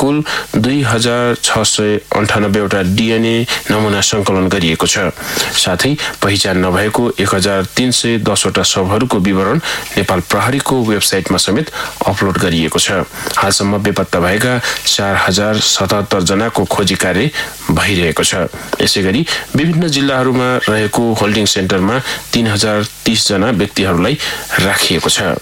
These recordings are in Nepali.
कुल 2698 वटा DNA नमुना संकलन गरिएको छ। साथै पहिचान नभएको 1310 वटा शवहरूको विवरण नेपाल प्रहरीको वेबसाइटमा समेत अपलोड गरिएको छ। हालसम्म बेपत्ता भएका 4077 जनाको खोजी कार्य भइरहेको छ। यसैगरी विभिन्न जिल्लाहरूमा रहेको होल्डिङ सेन्टरमा 3030 जना व्यक्तिहरूलाई राखिएको छ।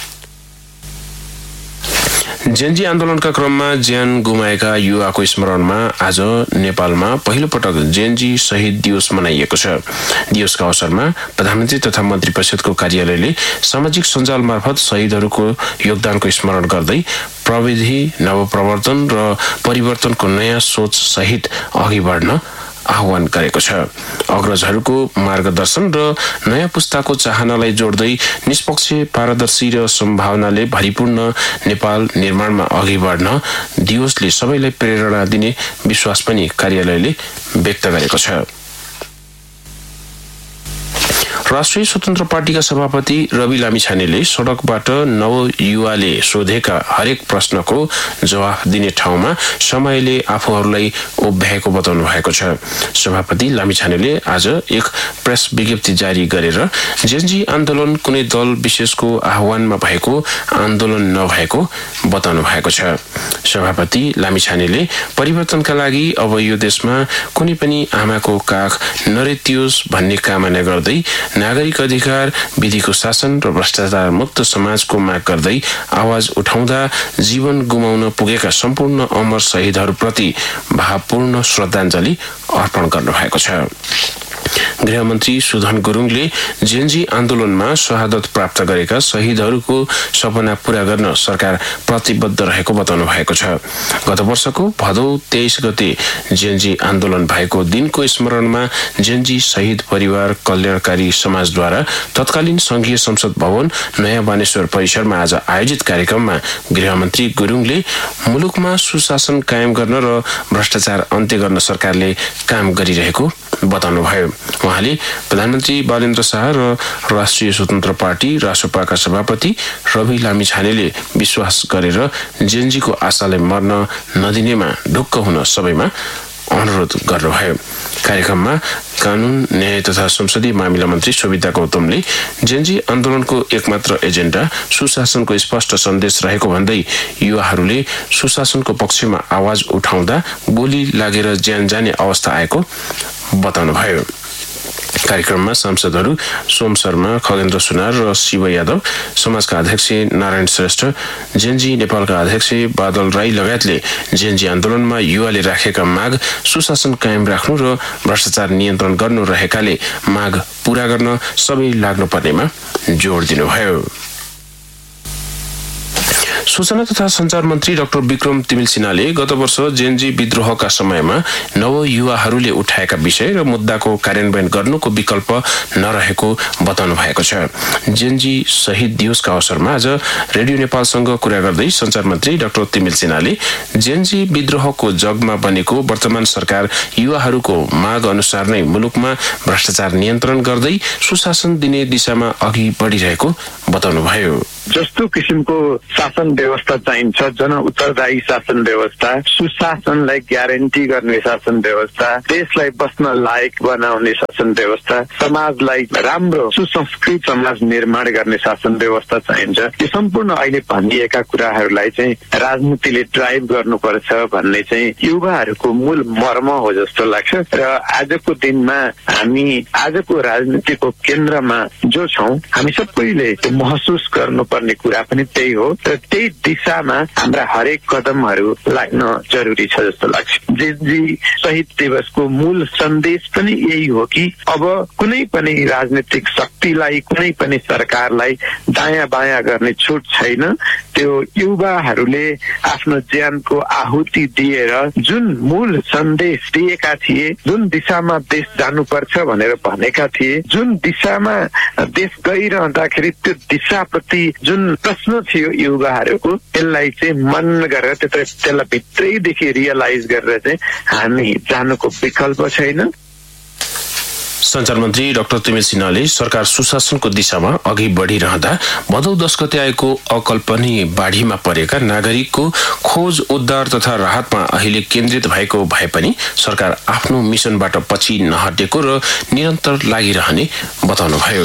जेनजी आन्दोलनका क्रममा ज्यान गुमाएका युवाको स्मरणमा आज नेपालमा पहिलो पटक जेनजी शहीद दिवस मनाइएको छ। दिवसका अवसरमा प्रधानमन्त्री तथा मन्त्री परिषदको कार्यालयले सामाजिक सञ्जाल मार्फत शहीदहरूको योगदानको स्मरण गर्दै प्रविधि नवप्रवर्तन र परिवर्तनको नयाँ सोच सहित अघि बढ्न आह्वान गरेको छ। अग्रजहरूको मार्गदर्शन र नयाँ पुस्ताको चाहनालाई जोड्दै निष्पक्ष, पारदर्शी र सम्भावनाले भरिपूर्ण नेपाल निर्माणमा अघि बढ्न दिवसले सबैलाई प्रेरणा दिने विश्वास पनि कार्यालयले व्यक्त गरेको छ। राष्ट्रिय स्वतन्त्र पार्टीका सभापति रवि लामिछानेले सडकबाट नवयुवाले सोधेका हरेक प्रश्नको जवाफ दिने ठाउँमा समयले आफूहरूलाई उभ्याएको बताउनु भएको छ। सभापति लामिछानेले आज एक प्रेस विज्ञप्ति जारी गरेर जेनजी आन्दोलन कुनै दल विशेषको आह्वानमा भएको आन्दोलन नभएको बताउनु भएको छ। सभापति लामिछानेले परिवर्तनका लागि अब यो देशमा कुनै पनि आमाको काख नरेतियोस् भन्ने कामना गर्दै नागरिक अधिकार, विधिको शासन र भ्रष्टाचार मुक्त समाजको माग गर्दै आवाज उठाउँदा जीवन गुमाउन पुगेका सम्पूर्ण अमर शहीदहरूप्रति भावपूर्ण श्रद्धाञ्जली अर्पण गर्नुभएको छ। गृहमन्त्री सुधन गुरुङले जेनजी आन्दोलनमा शहादत प्राप्त गरेका शहीदहरूको सपना पूरा गर्न सरकार प्रतिबद्ध रहेको बताउनु भएको छ। गत वर्षको भदौ 23 गते जेनजी आन्दोलन भएको दिनको स्मरणमा जेनजी शहीद परिवार कल्याणकारी समाजद्वारा तत्कालीन संघीय संसद भवन नयाँ बानेश्वर परिसरमा आज आयोजित कार्यक्रममा गृहमन्त्री गुरुङले मुलुकमा सुशासन कायम गर्न र भ्रष्टाचार अन्त्य गर्न सरकारले काम गरिरहेको बताउनुभयो। उहाँले प्रधानमन्त्री बालेन्द्र शाह र राष्ट्रिय स्वतन्त्र पार्टी रासपाका सभापति रवि लामिछानेले विश्वास गरेर जेनजीको आशालाई मर्न नदिनेमा ढुक्क हुन सबैमा अनुरोध गर्नुभयो। कार्यक्रममा कानून, न्याय तथा संसदीय मामिला मन्त्री शोभिता गौतमले जेनजी आन्दोलनको एकमात्र एजेन्डा सुशासनको स्पष्ट सन्देश रहेको भन्दै युवाहरूले सुशासनको पक्षमा आवाज उठाउँदा गोली लागेर ज्यान जाने अवस्था आएको बताउनुभयो। कार्यक्रममा सांसदहरू सोम शर्मा, खगेन्द्र सुनार र शिव यादव, समाजका अध्यक्ष नारायण श्रेष्ठ, जेनजी नेपालका अध्यक्ष बादल राई लगायतले जेनजी आन्दोलनमा युवाले राखेका माग सुशासन कायम राख्नु र भ्रष्टाचार नियन्त्रण गर्नु रहेकाले माग पूरा गर्न सबै लाग्नुपर्नेमा जोड दिनुभयो। सूचना तथा संचार मन्त्री डाक्टर विक्रम तिमिल सिन्हाले गत वर्ष जेनजी विद्रोहका समयमा नवयुवाहरूले उठाएका विषय र मुद्दाको कार्यान्वयन गर्नुको विकल्प नरहेको बताउनु भएको छ। जेनजी शहीद दिवसका अवसरमा आज रेडियो नेपालसँग कुरा गर्दै संचार मन्त्री डाक्टर तिमिल सिन्हाले जेनजी विद्रोहको जगमा बनेको वर्तमान सरकार युवाहरूको माग अनुसार नै मुलुकमा भ्रष्टाचार नियन्त्रण गर्दै सुशासन दिने दिशामा अघि बढिरहेको बताउनुभयो। जस्तो किसिमको शासन व्यवस्था चाहिन्छ, जन उत्तरदायी शासन व्यवस्था, सुशासनलाई ग्यारेन्टी गर्ने शासन व्यवस्था, देशलाई बस्न लायक बनाउने शासन व्यवस्था, समाजलाई राम्रो सुसंस्कृत समाज निर्माण गर्ने शासन व्यवस्था चाहिन्छ। यो सम्पूर्ण अहिले भनिएका कुराहरूलाई चाहिँ राजनीतिले ड्राइभ गर्नुपर्छ भन्ने चाहिँ युवाहरूको मूल मर्म हो जस्तो लाग्छ। र आजको दिनमा हामी आजको राजनीतिको केन्द्रमा जो छौं, हामी सबैले महसुस गर्नुपर्ने कुरा पनि त्यही हो र त्यही दिशामा हाम्रा हरेक कदमहरू लाग्न जरुरी छ जस्तो लाग्छ। जेनजी शहीद दिवसको मूल सन्देश पनि यही हो कि अब कुनै पनि राजनीतिक शक्तिलाई, कुनै पनि सरकारलाई दायाँ बायाँ गर्ने छुट छैन। त्यो युवाहरूले आफ्नो ज्यानको आहुति दिएर जुन मूल सन्देश दिएका थिए, जुन दिशामा देश जानुपर्छ भनेर भनेका थिए, जुन दिशामा देश गइरहँदाखेरि त्यो दिशाप्रति जुन प्रश्न थियो युवाहरूको, त्यसलाई चाहिँ मन गरेर त्यसलाई भित्रैदेखि रियलाइज गरेर चाहिँ हामी जानुको विकल्प छैन। सञ्चार मन्त्री डाक्टर तिमेल सिन्हाले सरकार सुशासनको दिशामा अघि बढिरहँदा भदौ 10 गते आएको अकल्पनीय बाढीमा परेका नागरिकको खोज उद्धार तथा राहतमा अहिले केन्द्रित भएको भए पनि सरकार आफ्नो मिसनबाट पछि नहटेको र निरन्तर लागिरहने बताउनुभयो।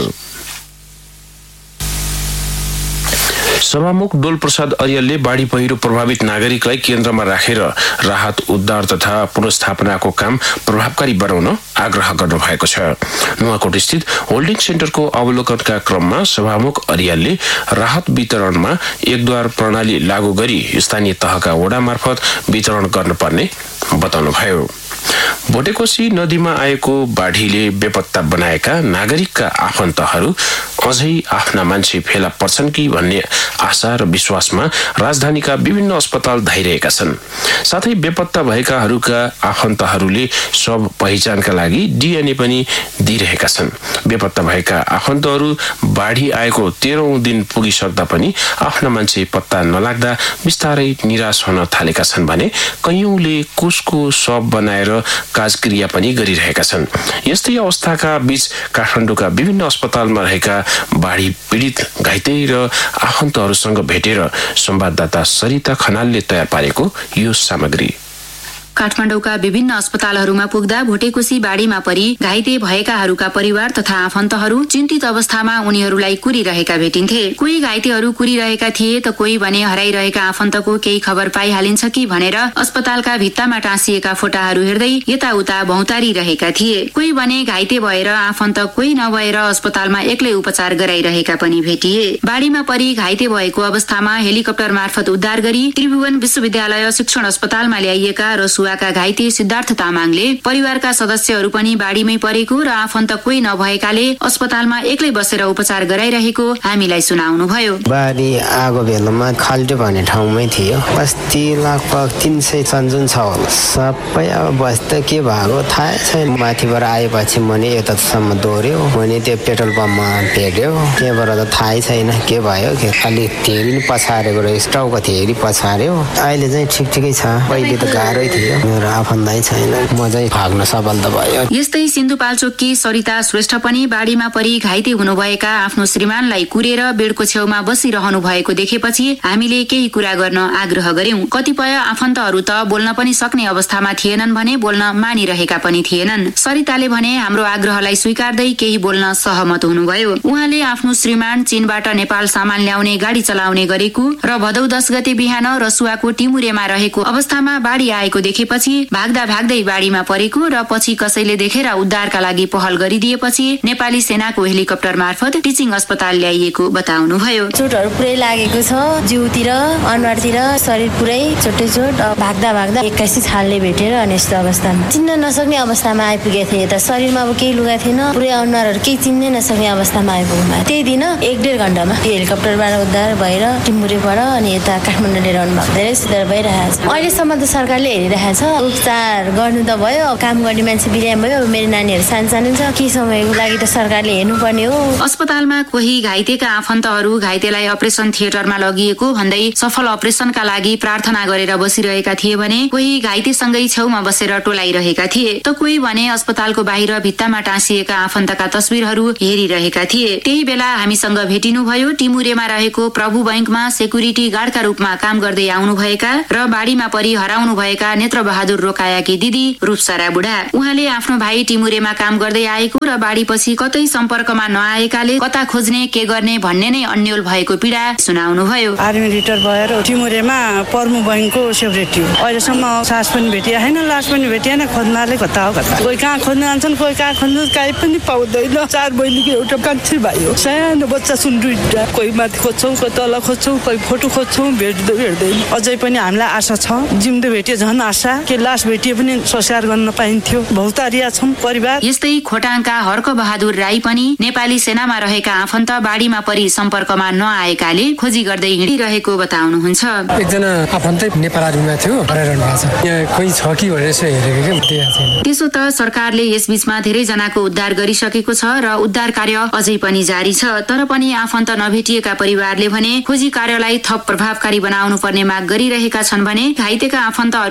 सभामुख डोल प्रसाद अर्यालले बाढी पहिरो प्रभावित नागरिकलाई केन्द्रमा राखेर राहत उद्धार तथा पुनर्स्थापनाको काम प्रभावकारी बनाउन आग्रह गर्नुभएको छ। नुवाकोट स्थित होल्डिङ सेन्टरको अवलोकनका क्रममा सभामुख अर्यालले राहत वितरणमा एकद्वार प्रणाली लागू गरी स्थानीय तहका वडा मार्फत वितरण गर्नुपर्ने बताउनुभयो। भोटेकोशी नदीमा आएको बाढीले बेपत्ता बनाएका नागरिकका आफन्तहरू अझै आफ्ना मान्छे फेला पर्छन् कि भन्ने आशा र विश्वासमा राजधानीका विभिन्न अस्पताल धाइरहेका छन्। साथै बेपत्ता भएकाहरूका आफन्तहरूले सब पहिचानका लागि DNA पनि दिइरहेका छन्। बेपत्ता भएका आफन्तहरू बाढी आएको 13औं दिन पुगिसक्दा पनि आफ्ना मान्छे पत्ता नलाग्दा बिस्तारै निराश हुन थालेका छन् भने कयौंले कुसको शव बनाएर काजक्रिया पनि गरिरहेका छन्। यस्तै अवस्थाका बीच काठमाडौँका विभिन्न अस्पतालमा रहेका बाढी पीडित घाइते र आफन्तहरूसँग भेटेर संवाददाता सरिता खनालले तयार पारेको यो सामग्री। काठमाडौँका विभिन्न अस्पतालहरूमा पुग्दा भोटेकोशी बाढीमा परि घाइते भएकाहरूका परिवार तथा आफन्तहरू चिन्तित अवस्थामा उनीहरूलाई कुरिरहेका भेटिन्थे। कोही घाइतेहरू कुरिरहेका थिए त कोही भने हराइरहेका आफन्तको केही खबर पाइहालिन्छ कि भनेर अस्पतालका भित्तामा टाँसिएका फोटाहरू हेर्दै यताउता भौतारिरहेका थिए। कोही भने घाइते भएर आफन्त कोही नभएर अस्पतालमा एक्लै उपचार गराइरहेका पनि भेटिए। बाढीमा परि घाइते भएको अवस्थामा हेलिकप्टर मार्फत उद्धार गरी त्रिभुवन विश्वविद्यालय शिक्षण अस्पतालमा ल्याइएका रसुवाका घाइते सिद्धार्थ तामाङले परिवारका सदस्यहरू पनि बाढीमै परेको र आफन्त कोही नभएकाले अस्पतालमा एक्लै बसेर उपचार गराइरहेको हामीलाई सुनाउनुभयो। बाढी आगो बेलामा खाल्टो भन्ने ठाउँमै थियो। बस्ती लगभग 300 सन्जुन छ होला। सबै अब बस्दा के भएको थाहा छैन। माथिबाट आएपछि मैले यतासम्म दोर्यो। मैले त्यो पेट्रोल पम्पमा भेट्यो। त्यहाँबाट त थाहै छैन के भयो के। अलि धेरै पछारेको रहेछ। टाउको धेरै पछार्यो। अहिले चाहिँ ठिकै छ। पहिले त गाह्रै थियो। मेरो आफन्तै छैन। म चाहिँ भाग्न सफल त भयो। यस्तै सिन्धुपाल्चोककी सरिता श्रेष्ठ पनि बाढीमा परि घाइते हुनुभएका आफ्नो श्रीमानलाई कुरेर बेडको छेउमा बसिरहनु भएको देखेपछि हामीले केही कुरा गर्न आग्रह गर्यौं। कतिपय आफन्तहरू त बोल्न पनि सक्ने अवस्थामा थिएनन् भने बोल्न मानिरहेका पनि थिएनन्। सरिताले भने हाम्रो आग्रहलाई स्वीकार्दै केही बोल्न सहमत हुनुभयो। उहाँले आफ्नो श्रीमान चीनबाट नेपाल सामान ल्याउने गाडी चलाउने गरेको र भदौ 10 गते बिहान रसुवाको टिमुरेमा रहेको अवस्थामा बाढी आएको देखेपछि भाग्दा भाग्दै बाढीमा परेको र पछि कसैले देखेर उद्धारका लागि पहल गरिदिएपछि नेपाली सेनाको हेलिकप्टर मार्फत टिचिङ अस्पताल ल्याइएको बताउनुभयो। चोटहरू पुरै लागेको छ। जिउतिर अनुहारतिर शरीर पुरै चोटै चोट। भाग्दा भाग्दा 81 छालले भेटेर अनि यस्तो अवस्थामा चिन्न नसक्ने अवस्थामा आइपुगेको थिए। त शरीरमा अब केही लुगा थिएन। पुरै अनुहारहरू केही चिन्नै नसक्ने अवस्थामा आइपुग्नु। त्यही दिन 1-1.5 घण्टामा हेलिकप्टरबाट उद्धार भएर टिमुरेबाट अनि यता काठमाडौँ लिएर आउनु भएको। धेरै सुधार भइरहेको छ। अहिलेसम्म त सरकारले हेरिरहेको छ। उपचार गर्नु त भयो। काम गर्ने मान्छे बिरामी भयो। मेरो नानीहरू सानो छ। के समयको लागि त सरकारले हेर्नुपर्ने हो। अस्पतालमा कोही घाइतेका आफन्तहरू घाइतेलाई अपरेसन थिएटरमा लगिएको भन्दै सफल अपरेसनका लागि प्रार्थना गरेर बसिरहेका थिए भने कोही घाइतेसँगै छेउमा बसेर टोलाइरहेका थिए त कोही भने अस्पतालको बाहिर भित्तामा टाँसिएका आफन्तका तस्बिरहरू हेरिरहेका थिए। त्यही बेला हामीसँग भेटिनुभयो टिमुरेमा रहेको प्रभु बैंकमा सेक्युरिटी गार्डका रूपमा काम गर्दै आउनुभएका र बाढीमा परि हराउनु भएका नेत्र बहादुर रोकायाकी दिदी रूपसारा बुढा। उहाँले आफ्नो भाइ टिमुरेमा काम गर्दै आएको र बाढीपछि कतै सम्पर्कमा नआएकाले कता खोज्ने के गर्ने भन्ने नै अन्यल भएको पीडा सुनाउनुभयो। आर्मी रिटायर भएर टिमुरेमा प्रभु बैंकको सेक्युरिटी हो। अहिलेसम्म सास पनि भेटिया छैन, लास पनि भेटिएन। खोज्नाले कता हो कता। कोही कहाँ खोज्न जान्छन्, कोही कहाँ खोज्नु काहीँ पनि पाउँदैन। 4 बहिनीको एउटा कान्छी भाइ हो। सानो बच्चा सुन 2टा। कोही माथि खोज्छौँ, कोही तल खोज्छौँ, कोही फोटो खोज्छौँ, भेट्दैन। अझै पनि हामीलाई आशा छ। जिउँदो भेटिए झन् आशा के लास भेटिए पनि संस्कार गर्न पाइन्थ्यो। भौतारिया छौँ परिवार। यस्तै खोटाङका हर्क बहादुर राई पनि नेपाली सेनामा रहेका आफन्त बाढीमा परि सम्पर्कमा नआएकाले खोजी गर्दै हिँडिरहेको बताउनुहुन्छ। एकजना आफन्तै नेपाल आर्मीमा थियो, हराइरहनु भएको छ। यहाँ कोही छ कि भनेर यसो हेरेको के छैन। त्यसो त सरकारले यसबीचमा धेरै जनाको उद्धार गरिसकेको छ र उद्धार कार्य अझै पनि जारी छ। तर पनि आफन्त नभेटिएका परिवारले भने खोजी कार्यलाई थप प्रभावकारी बनाउनु पर्ने माग गरिरहेका छन् भने घाइतेका आफन्तहरूले पनि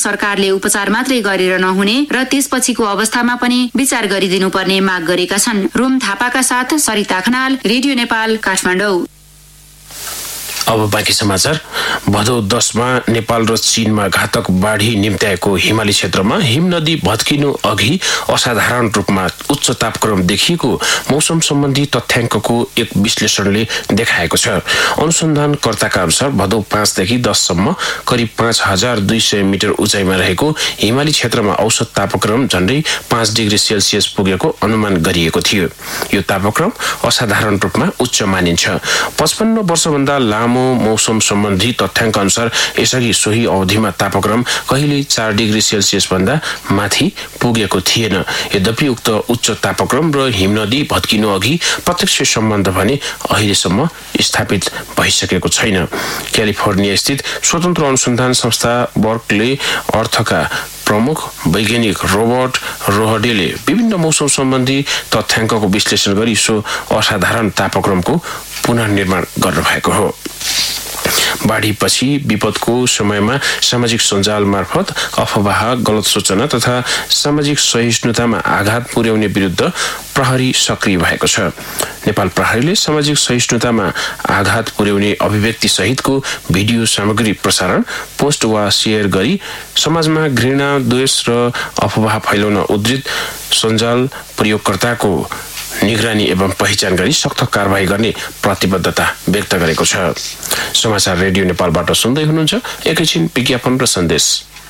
सरकारले उपचार मात्रै गरेर नहुने र त्यसपछिको अवस्थामा पनि विचार गरिदिनुपर्ने माग गरेका छन्। रोम थापाका साथ सरिता खनाल, रेडियो नेपाल, काठमाडौँ। अब बाँकी समाचार। भदौ 10 मा नेपाल र चीनमा घातक बाढी निम्त्याएको हिमाली क्षेत्रमा हिमनदी भत्किनु अघि असाधारण रूपमा उच्च तापक्रम देखिएको मौसम सम्बन्धी तथ्याङ्कको एक विश्लेषणले देखाएको छ। अनुसन्धानकर्ताका अनुसार भदौ 5 देखि 10 सम्म करिब 5200 मिटर उचाइमा रहेको हिमाली क्षेत्रमा औसत तापक्रम झण्डै 5 डिग्री सेल्सियस पुगेको अनुमान गरिएको थियो। यो तापक्रम असाधारण रूपमा उच्च मानिन्छ। 55 वर्षभन्दा लामो मौसम सम्बन्धी तथ्याङ्क अनुसार यसअघि सोही अवधिमा तापक्रम कहिले 4 डिग्री सेल्सियस भन्दा माथि पुगेको थिएन। यद्यपि उक्त उच्च तापक्रम र हिमनदी भत्किनु अघि प्रत्यक्ष सम्बन्ध भने अहिलेसम्म स्थापित भइसकेको छैन। क्यालिफोर्निया स्थित स्वतन्त्र अनुसन्धान संस्था बर्कले अर्थका प्रमुख वैज्ञानिक रोबर्ट रोहडेले विभिन्न मौसम सम्बन्धी तथ्याङ्कको विश्लेषण गरी सो असाधारण तापक्रमको पुनर्निर्माण गर्नुभएको हो। बाढीपछि विपदको समयमा सामाजिक सञ्जाल मार्फत अफवाह, गलत सूचना तथा सामाजिक सहिष्णुतामा आघात पुर्याउने विरुद्ध प्रहरी सक्रिय भएको छ। नेपाल प्रहरीले सामाजिक सहिष्णुतामा आघात पुर्याउने अभिव्यक्ति सहितको भिडियो सामग्री प्रसारण, पोस्ट वा शेयर गरी समाजमा घृणा, द्वेष र अफवाह फैलाउन उद्धृत सञ्जाल प्रयोगकर्ताको निगरानी एवं पहिचान गरी सख्त कारबाही गर्ने प्रतिबद्धता व्यक्त गरेको छ। समाचार रेडियो नेपालबाट सुन्दै हुनुहुन्छ। एकैछिन विज्ञापन र सन्देश।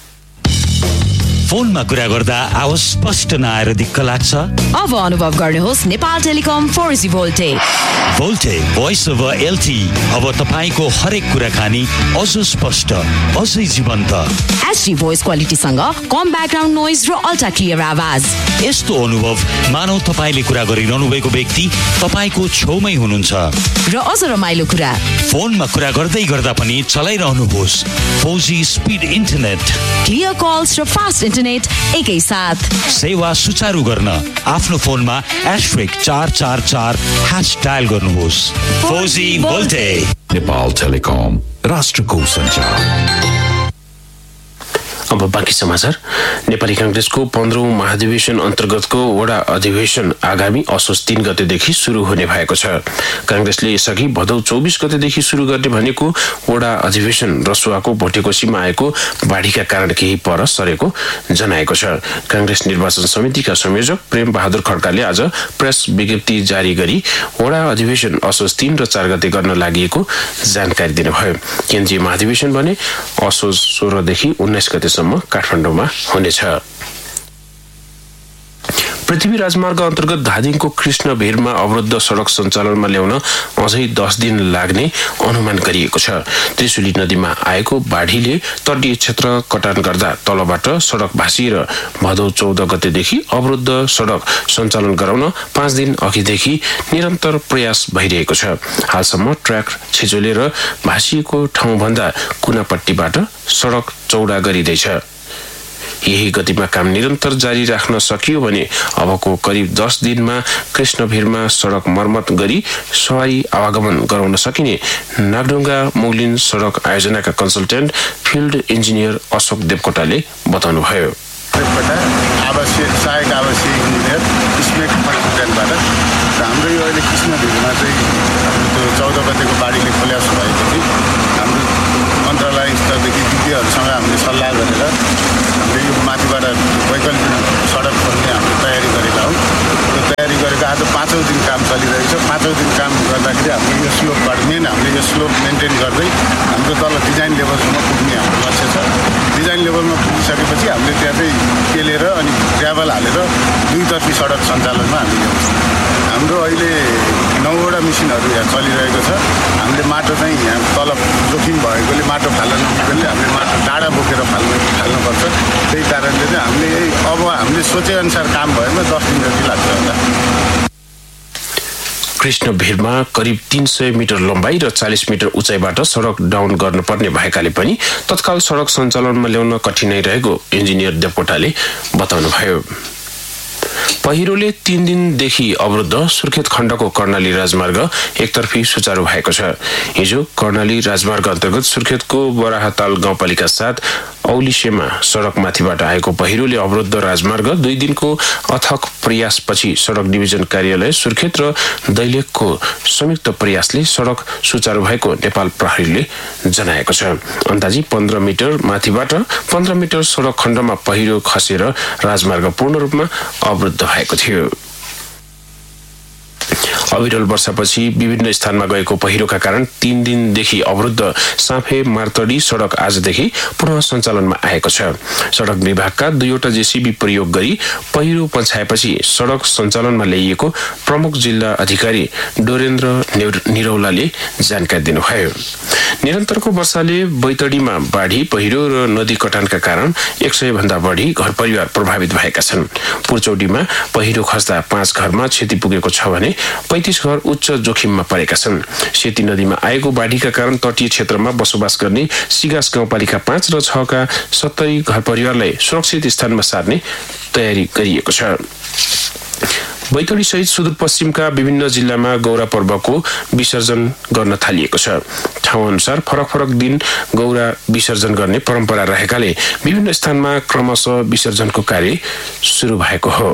फोनमा कुरा गर्दा आवाज स्पष्ट नआएर दिक्क लाग्छ? अब अनुभव गर्नुहोस् Nepal telecom 4G भोल्टे। भोल्टे voice over LTE अब तपाईको हरेक कुराकानी अझ स्पष्ट, अझै जीवन्त। HD भोइस क्वालिटीसँग कम ब्याकग्राउन्ड नोइज र अल्ट्रा क्लियर आवाज। यस्तो अनुभव मानौ तपाईले कुरा गरिरहनु भएको व्यक्ति तपाईको छेउमै हुनुहुन्छ। र अझ रमाइलो कुरा, फोनमा कुरा गर्दै गर्दा पनि चलाइरहनुहोस् 4G speed internet, clear calls र फास्ट इन्टरनेट एकै साथ। सेवा सुचारू गर्न आफ्नो फोनमा *444# डायल गर्नुहोस्। 4G भोल्टे। नेपाल टेलिकम, राष्ट्रको सञ्चार। अब बाँकी समाचार। नेपाली कांग्रेसको 15औं महाधिवेशन अन्तर्गतको वडा अधिवेशन आगामी असोज 3 गतेदेखि सुरु हुने भएको छ। कांग्रेसले यसअघि भदौ 24 गतेदेखि सुरु गर्ने भनेको वडा अधिवेशन रसुवाको भोटेकोसीमा आएको बाढीका कारण केही पर सरेको जनाएको छ। कांग्रेस निर्वाचन समितिका संयोजक प्रेम बहादुर खड्काले आज प्रेस विज्ञप्ति जारी गरी वडा अधिवेशन असोज 3 र 4 गते गर्न लागि जानकारी दिनुभयो। केन्द्रीय महाधिवेशन भने असोज 16 देखि 19 गते काठमाडौँमा हुनेछ। पृथ्वी राजमार्ग अन्तर्गत धादिङको कृष्ण भिरमा अवरुद्ध सड़क सञ्चालनमा ल्याउन अझै 10 दिन लाग्ने अनुमान गरिएको छ। त्रिशुली नदीमा आएको बाढीले तटीय क्षेत्र कटान गर्दा तलबाट सड़क भासिएर भदौ 14 गतेदेखि अवरुद्ध सड़क सञ्चालन गराउन 5 दिन अघिदेखि निरन्तर प्रयास भइरहेको छ। हालसम्म ट्र्याक छिचोलेर भासिएको ठाउँभन्दा कुनापट्टिबाट सड़क चौडा गरिँदैछ। यही गतिमा काम निरन्तर जारी राख्न सकियो भने अबको करिब 10 दिनमा कृष्णभिरमा सड़क मर्मत गरी सवारी आवागमन गराउन सकिने नागढुङ्गा मुगलिन सड़क आयोजनाका कन्सल्टेन्ट फिल्ड इन्जिनियर अशोक देवकोटाले बताउनुभयो। सहायक आवासीय इन्जिनियर स्मेक कन्सल्टेन्टबाट हाम्रो यो अहिले कृष्णभिरमा चाहिँ त्यो 14 गतेको बाढीले खोल्यास भएपछि हाम्रो मन्त्रालय स्तरदेखि दिदीहरूसँग हामीले सल्लाह गरेर हामीले यो माथिबाट वैकल्पिक सडक खोल्ने हामीले तयारी गरेका हौँ। त्यो तयारी गरेको आज 5औं दिन काम चलिरहेको छ। 5औं दिन काम गर्दाखेरि हामीले यो स्लोपबाट हामीले यो स्लोप मेन्टेन गर्दै हाम्रो तल डिजाइन लेभलसम्म पुग्ने हाम्रो लक्ष्य छ। डिजाइन लेभलमा पुगिसकेपछि हामीले त्यहाँ चाहिँ केलेर अनि ग्राभल हालेर दुईतर्फी सडक सञ्चालनमा हामी ल्याउँछौँ। हाम्रो अहिले 9वटा मिसिनहरू यहाँ चलिरहेको छ। हामीले माटो चाहिँ यहाँ तल जोखिम भएकोले माटो फाल्न नमिलेकोले हामीले माटो टाढा बोकेर फाल्नुपर्छ। त्यही कारणले चाहिँ हामीले अब हामीले सोचेअनुसार काम भएमा 10 दिन जति लाग्छ होला। कृष्ण भिरमा करिब 300 मिटर लम्बाई र 40 मिटर उचाइबाट सडक डाउन गर्नुपर्ने भएकाले पनि तत्काल सडक सञ्चालनमा ल्याउन कठिनाइ रहेको इन्जिनियर देवकोटाले बताउनुभयो। पहिरोले 3 दिनदेखि अवरुद्ध सुर्खेत खण्डको कर्णाली राजमार्ग एकतर्फी सुचारू भएको छ। हिजो कर्णाली राजमार्ग अन्तर्गत सुर्खेतको बराहताल गाउँपालिका साथ औलिसेमा सडकमाथिबाट आएको पहिरोले अवरुद्ध राजमार्ग 2 दिनको अथक प्रयासपछि सडक डिभिजन कार्यालय सुर्खेत र दैलेखको संयुक्त प्रयासले सडक सुचारू भएको नेपाल प्रहरीले जनाएको छ। अन्दाजी 15 मिटर माथिबाट 15 मिटर सडक खण्डमा पहिरो खसेर राजमार्ग पूर्ण रूपमा अवरुद्ध भएको थियो। अविरल वर्षापछि विभिन्न स्थानमा गएको पहिरोका कारण 3 दिनदेखि अवरुद्ध साँफे मार्तडी सडक आजदेखि पुनः सञ्चालनमा आएको छ। सडक विभागका 2वटा जेसीबी प्रयोग गरी पहिरो पछाएपछि सडक सञ्चालनमा ल्याइएको प्रमुख जिल्ला अधिकारी डोरेन्द्र निरौलाले जानकारी दिनुभयो। निरन्तरको वर्षाले बैतडीमा बाढी पहिरो र नदी कटानका कारण 100 भन्दा बढी घरपरिवार प्रभावित भएका छन्। पुर्चौडीमा पहिरो खस्दा 5 घरमा क्षति पुगेको छ भने 35 घर उच्च जोखिममा परेका छन्। सेती नदीमा आएको बाढीका कारण तटीय क्षेत्रमा बसोबास गर्ने सिगास गाउँपालिका 5 र 6 का 70 घरपरिवारलाई सुरक्षित स्थानमा सार्ने तयारी गरिएको छ। बैतडी सहित सुदूरपश्चिमका विभिन्न जिल्लामा गौरा पर्वको विसर्जन गर्न थालिएको छ। ठाउँ अनुसार फरक फरक दिन गौरा विसर्जन गर्ने परम्परा रहेकाले विभिन्न स्थानमा क्रमशः विसर्जनको कार्य सुरु भएको हो।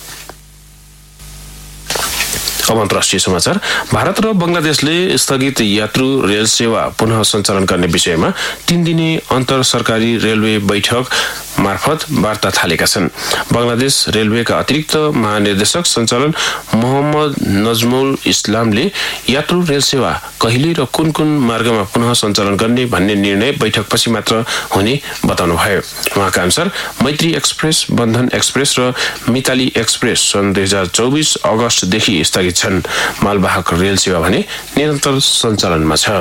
अब अन्तर्राष्ट्रिय समाचार। भारत र बंगलादेशले स्थगित यात्रु रेल सेवा पुनः सञ्चालन गर्ने विषयमा 3 दिने अन्तर सरकारी रेलवे बैठक मार्फत वार्ता थालेका छन्। बंगलादेश रेलवेका अतिरिक्त महानिर्देशक सञ्चालन मोहम्मद नजमुल इस्लामले यात्रु रेल सेवा कहिले र कुन कुन मार्गमा पुनः सञ्चालन गर्ने भन्ने निर्णय बैठकपछि मात्र हुने बताउनुभयो। उहाँका अनुसार मैत्री एक्सप्रेस, बन्धन एक्सप्रेस र मिताली एक्सप्रेस सन् 2024 अगस्तदेखि स्थगित छन्। मालवाहक रेल सेवा भने निरन्तर सञ्चालनमा छ।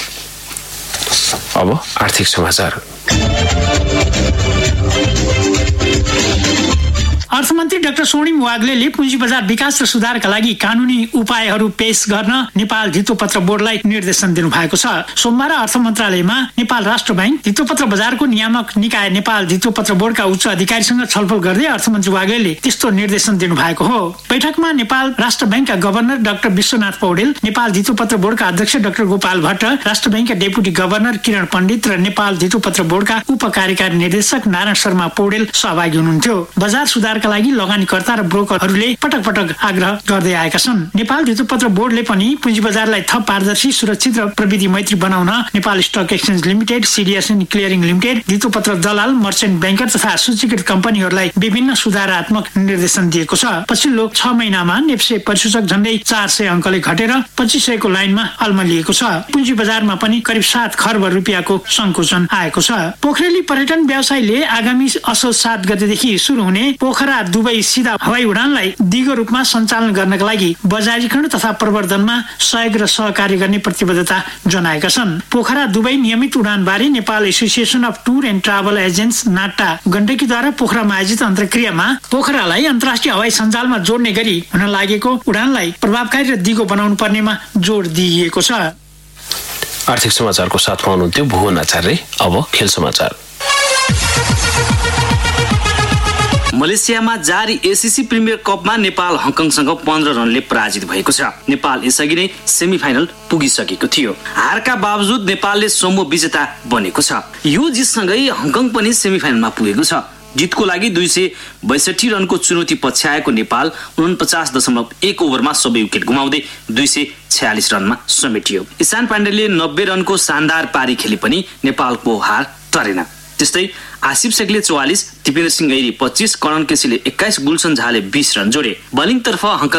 अब आर्थिक समाचार। अर्थमन्त्री डाक्टर स्वर्णिम वाग्लेले पुँजी बजार विकास र सुधारका लागि कानूनी उपायहरू पेश गर्न नेपाल धितोपत्र बोर्डलाई निर्देशन दिनुभएको छ। सोमबार अर्थ मन्त्रालयमा नेपाल राष्ट्र बैंक धितोपत्र बजारको नियामक निकाय नेपाल धितोपत्र बोर्डका उच्च अधिकारीसँग छलफल गर्दै अर्थमन्त्री वाग्लेले त्यस्तो निर्देशन दिनुभएको हो। बैठकमा नेपाल राष्ट्र बैंकका गभर्नर डाक्टर विश्वनाथ पौडेल, नेपाल धितोपत्र बोर्डका अध्यक्ष डाक्टर गोपाल भट्ट, राष्ट्र बैंकका डेपुटी गभर्नर किरण पण्डित र नेपाल धितोपत्र बोर्डका उप कार्यकारी निर्देशक नारायण शर्मा पौडेल सहभागी हुनुहुन्थ्यो। बजार सुधारका लागि लगानीकर्ता र ब्रोकरहरूले पटक पटक आग्रह गर्दै आएका छन्। नेपाल धितोपत्र बोर्डले पनि पुँजी बजारलाई थप पारदर्शी, सुरक्षित र प्रविधि मैत्री बनाउन Nepal stock exchange limited, सिडिएसएन clearing limited, धितोपत्र दलाल, मर्चेन्ट बैंकर तथा सूचीकृत कम्पनीहरूलाई विभिन्न सुधारात्मक निर्देशन दिएको छ। पछिल्लो 6 महिनामा नेप्से परिसूचक झण्डै 400 अंकले घटेर 2500 को लाइनमा अल्मलिएको छ। पुँजी बजारमा पनि करिब 7 खर्ब रुपियाँको संकुचन आएको छ। पोखरेली पर्यटन व्यवसायले आगामी असोज 7 गतेदेखि सुरु हुने पोखरा दुबई सीधा हवाई उडानलाई दिगो रूपमा सञ्चालन गर्नका लागि बजारीकरण तथा प्रवर्धनमा सहयोग र सहकार्य गर्ने प्रतिबद्धता जनाएका छन्। पोखरा दुबई नियमित उडान बारे Nepal association of tour and travel agents NATA गण्डकीद्वारा पोखरामा आयोजित अन्तर्क्रियामा पोखरालाई अन्तर्राष्ट्रिय हवाई सञ्जालमा जोड्ने गरी हुन लागेको उडानलाई प्रभावकारी र दिगो बनाउनु पर्नेमा जोड दिइएको छ। आर्थिक समाचारको साथमा हुनुहुन्थ्यो भुवन आचार्य। अब खेल समाचार। मलेसियामा जारी एसीसी प्रिमियर कपमा नेपाल हङकङसँग 15 रनले पराजित भएको छ। नेपाल यसअघि नै सेमिफाइनल पुगिसकेको थियो। हारका बावजुद नेपालले समूह विजेता बनेको छ। यो जितसँगै हङकङ पनि सेमिफाइनलमा पुगेको छ। जितको लागि 262 रनको चुनौती पछ्याएको नेपाल 49.1 ओभरमा सबै विकेट गुमाउँदै 246 रनमा समेटियो। ईशान पाण्डेले 90 रनको शानदार पारी खेले पनि नेपालको हार टरेन। त्यस्तै आसिफ शेखले 44, दिपेन्द्र सिंह ऐरी 25, करण केसीले 21, गुलसन झाले 20 रन जोडे। बलिङतर्फ